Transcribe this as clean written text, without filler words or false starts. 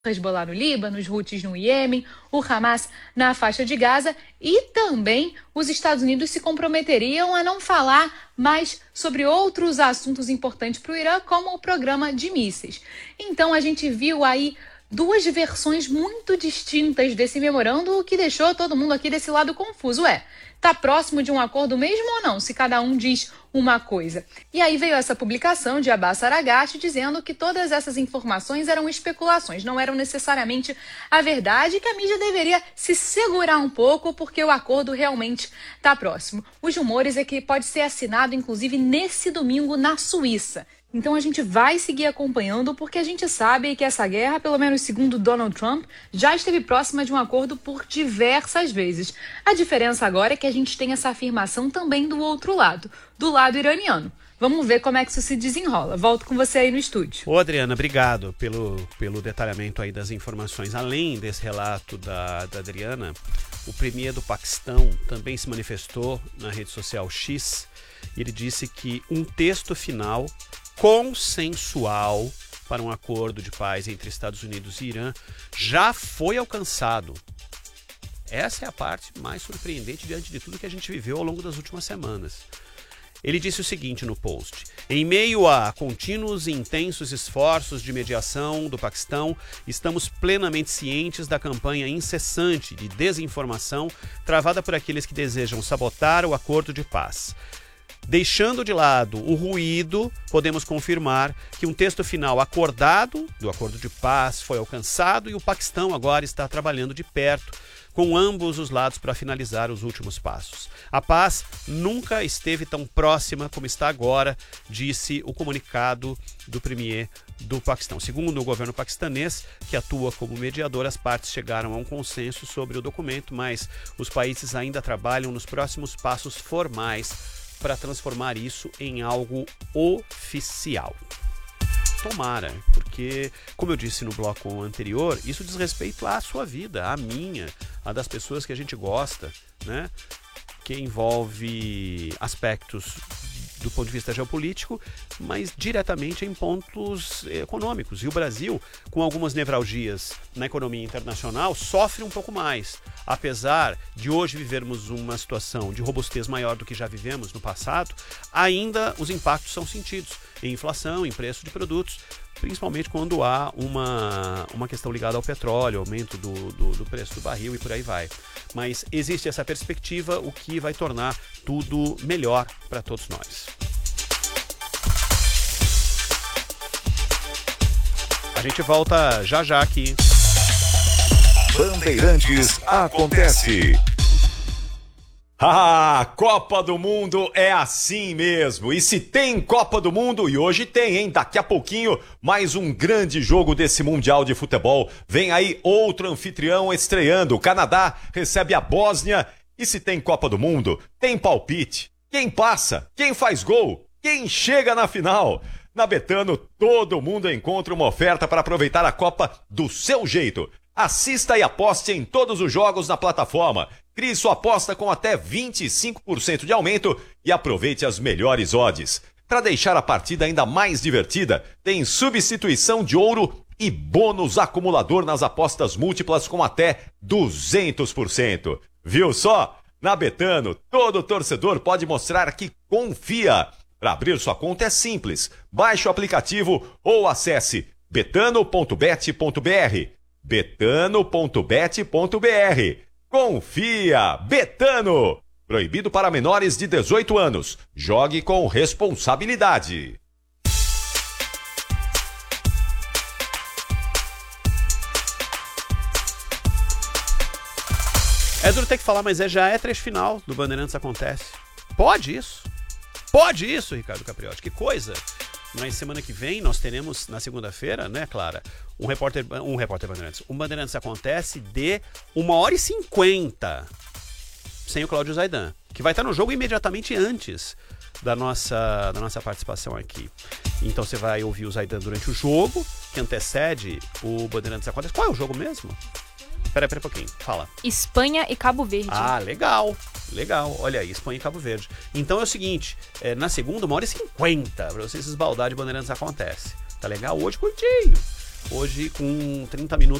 Hezbollah no Líbano, os Houthis no Iêmen, o Hamas na faixa de Gaza e também os Estados Unidos se comprometeriam a não falar mais sobre outros assuntos importantes para o Irã, como o programa de mísseis. Então a gente viu aí duas versões muito distintas desse memorando, o que deixou todo mundo aqui desse lado confuso. Tá próximo de um acordo mesmo ou não, se cada um diz uma coisa? E aí veio essa publicação de Abbas Araghchi dizendo que todas essas informações eram especulações, não eram necessariamente a verdade, e que a mídia deveria se segurar um pouco porque o acordo realmente está próximo. Os rumores é que pode ser assinado, inclusive, nesse domingo na Suíça. Então a gente vai seguir acompanhando porque a gente sabe que essa guerra, pelo menos segundo Donald Trump, já esteve próxima de um acordo por diversas vezes. A diferença agora é que a gente tem essa afirmação também do outro lado, do lado iraniano. Vamos ver como é que isso se desenrola. Volto com você aí no estúdio. Ô Adriana, obrigado pelo detalhamento aí das informações. Além desse relato da Adriana, o premier do Paquistão também se manifestou na rede social X e ele disse que um texto final consensual para um acordo de paz entre Estados Unidos e Irã já foi alcançado. Essa é a parte mais surpreendente diante de tudo que a gente viveu ao longo das últimas semanas. Ele disse o seguinte no post: em meio a contínuos e intensos esforços de mediação do Paquistão, estamos plenamente cientes da campanha incessante de desinformação travada por aqueles que desejam sabotar o acordo de paz. Deixando de lado o ruído, podemos confirmar que um texto final acordado do acordo de paz foi alcançado e o Paquistão agora está trabalhando de perto com ambos os lados para finalizar os últimos passos. A paz nunca esteve tão próxima como está agora, disse o comunicado do premier do Paquistão. Segundo o governo paquistanês, que atua como mediador, as partes chegaram a um consenso sobre o documento, mas os países ainda trabalham nos próximos passos formais para transformar isso em algo oficial. Tomara, porque, como eu disse no bloco anterior, isso diz respeito à sua vida, à minha, à das pessoas que a gente gosta, né? Que envolve aspectos do ponto de vista geopolítico, mas diretamente em pontos econômicos. E o Brasil, com algumas nevralgias na economia internacional, sofre um pouco mais. Apesar de hoje vivermos uma situação de robustez maior do que já vivemos no passado, ainda os impactos são sentidos em inflação, em preço de produtos, principalmente quando há uma questão ligada ao petróleo, aumento do preço do barril e por aí vai. Mas existe essa perspectiva, o que vai tornar tudo melhor para todos nós. A gente volta já já aqui. Bandeirantes acontece. A Copa do Mundo é assim mesmo. E se tem Copa do Mundo, e hoje tem, hein? Daqui a pouquinho, mais um grande jogo desse Mundial de Futebol. Vem aí outro anfitrião estreando. O Canadá recebe a Bósnia. E se tem Copa do Mundo, tem palpite. Quem passa? Quem faz gol? Quem chega na final? Na Betano, todo mundo encontra uma oferta para aproveitar a Copa do seu jeito. Assista e aposte em todos os jogos na plataforma. Crie sua aposta com até 25% de aumento e aproveite as melhores odds. Para deixar a partida ainda mais divertida, tem substituição de ouro e bônus acumulador nas apostas múltiplas com até 200%. Viu só? Na Betano, todo torcedor pode mostrar que confia. Para abrir sua conta é simples. Baixe o aplicativo ou acesse betano.bet.br. betano.bet.br. Confia! Betano! Proibido para menores de 18 anos. Jogue com responsabilidade. É duro ter que falar, mas já é trecho final do Bandeirantes Acontece. Pode isso? Pode isso, Ricardo Capriotti. Que coisa! Mas semana que vem nós teremos, na segunda-feira, né, Clara, um repórter Bandeirantes. Um Bandeirantes Acontece de 1h50, sem o Cláudio Zaidan, que vai estar no jogo imediatamente antes da nossa participação aqui. Então você vai ouvir o Zaidan durante o jogo, que antecede o Bandeirantes Acontece. Qual é o jogo mesmo? Pera um pouquinho, fala. Espanha e Cabo Verde. Ah, legal. Olha aí, Espanha e Cabo Verde. Então é o seguinte, na segunda, 1h50, pra vocês esbaldar de Bandeirantes Acontece. Tá legal? Hoje curtinho. hoje com 30 minutos